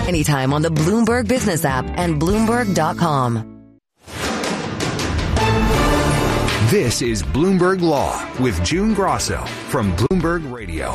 anytime on the Bloomberg Business app and Bloomberg.com. This is Bloomberg Law with June Grosso from Bloomberg Radio.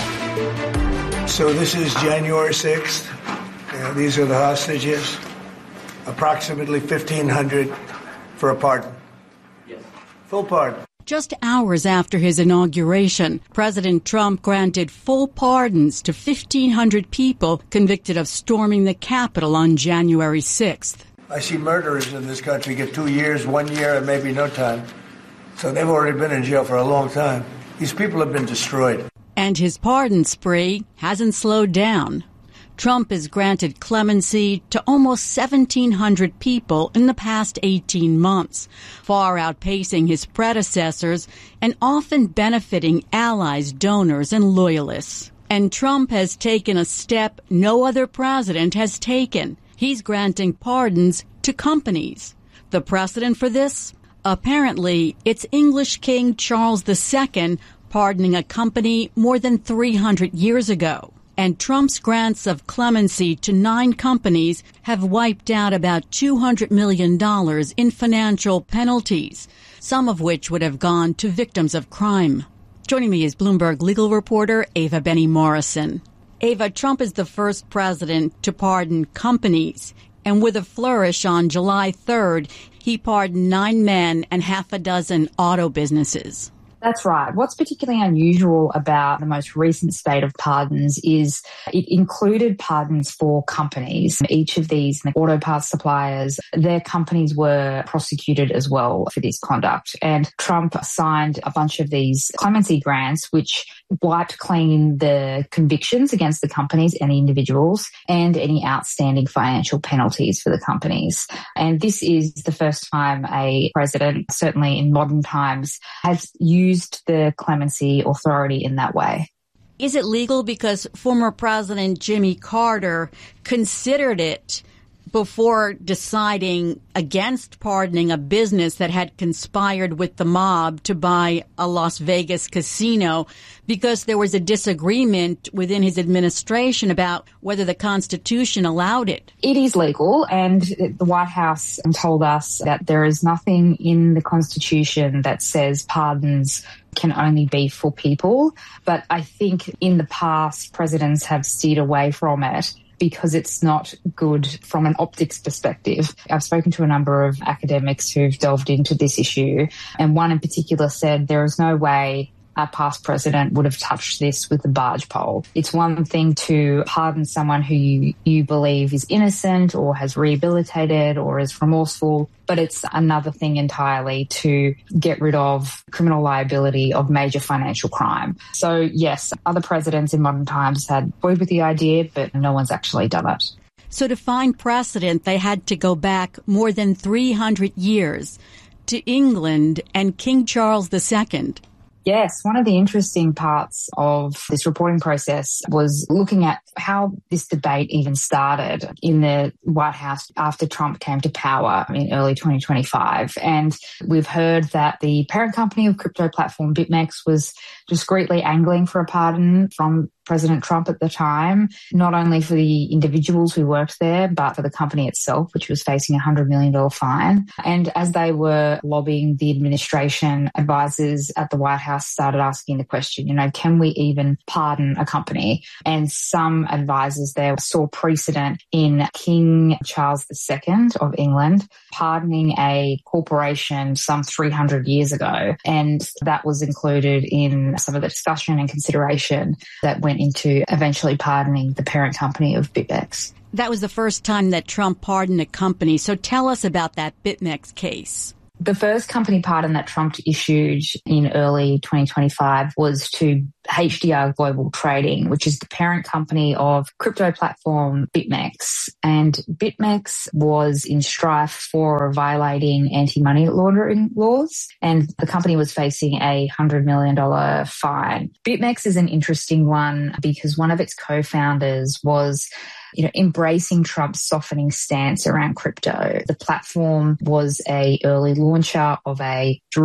So this is January 6th. These are the hostages. Approximately 1,500 for a pardon. Yes. Full pardon. Just hours after his inauguration, President Trump granted full pardons to 1,500 people convicted of storming the Capitol on January 6th. I see murderers in this country get 2 years, 1 year, and maybe no time. So they've already been in jail for a long time. These people have been destroyed. And his pardon spree hasn't slowed down. Trump has granted clemency to almost 1,700 people in the past 18 months, far outpacing his predecessors and often benefiting allies, donors, and loyalists. And Trump has taken a step no other president has taken. He's granting pardons to companies. The precedent for this? Apparently, it's English King Charles II pardoning a company more than 300 years ago. And Trump's grants of clemency to 9 companies have wiped out about $200 million in financial penalties, some of which would have gone to victims of crime. Joining me is Bloomberg legal reporter Ava Benny Morrison. Ava, Trump is the first president to pardon companies. And with a flourish on July 3rd, he pardoned 9 men and half a dozen auto businesses. That's right. What's particularly unusual about the most recent spate of pardons is it included pardons for companies. Each of these auto parts suppliers, their companies were prosecuted as well for this conduct. And Trump signed a bunch of these clemency grants, which wiped clean the convictions against the companies and the individuals and any outstanding financial penalties for the companies. And this is the first time a president, certainly in modern times, has used the clemency authority in that way. Is it legal because former President Jimmy Carter considered it before deciding against pardoning a business that had conspired with the mob to buy a Las Vegas casino because there was a disagreement within his administration about whether the Constitution allowed it? It is legal, and the White House told us that there is nothing in the Constitution that says pardons can only be for people. But I think in the past, presidents have steered away from it because it's not good from an optics perspective. I've spoken to a number of academics who've delved into this issue, and one in particular said there is no way a past president would have touched this with a barge pole. It's one thing to pardon someone who you believe is innocent or has rehabilitated or is remorseful, but it's another thing entirely to get rid of criminal liability of major financial crime. So yes, other presidents in modern times had toyed with the idea, but no one's actually done it. So to find precedent, they had to go back more than 300 years to England and King Charles II. Yes, one of the interesting parts of this reporting process was looking at how this debate even started in the White House after Trump came to power in early 2025. And we've heard that the parent company of crypto platform BitMEX was discreetly angling for a pardon from President Trump at the time, not only for the individuals who worked there, but for the company itself, which was facing a $100 million fine. And as they were lobbying the administration, advisors at the White House started asking the question, can we even pardon a company? And some advisors there saw precedent in King Charles II of England pardoning a corporation some 300 years ago. And that was included in some of the discussion and consideration that went into eventually pardoning the parent company of BitMEX. That was the first time that Trump pardoned a company. So tell us about that BitMEX case. The first company pardon that Trump issued in early 2025 was to HDR Global Trading, which is the parent company of crypto platform BitMEX. And BitMEX was in strife for violating anti-money laundering laws, and the company was facing a $100 million fine. BitMEX is an interesting one because one of its co-founders was embracing Trump's softening stance around crypto. The platform was a early launcher of a